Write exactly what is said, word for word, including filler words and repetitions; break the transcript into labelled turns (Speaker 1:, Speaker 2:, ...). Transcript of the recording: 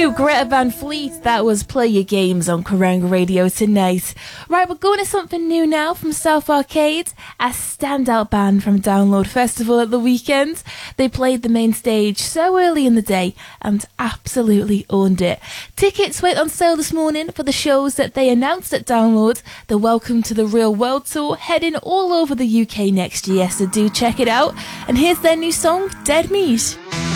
Speaker 1: you, Greta Van Fleet. That was Play Your Games on Kerrang Radio tonight. Right, we're going to something new now from South Arcade, a standout band from Download Festival at the weekend. They played the main stage so early in the day and absolutely owned it. Tickets went on sale this morning for the shows that they announced at Download. The Welcome to the Real World tour heading all over the U K next year, so do check it out. And here's their new song, Dead Meat.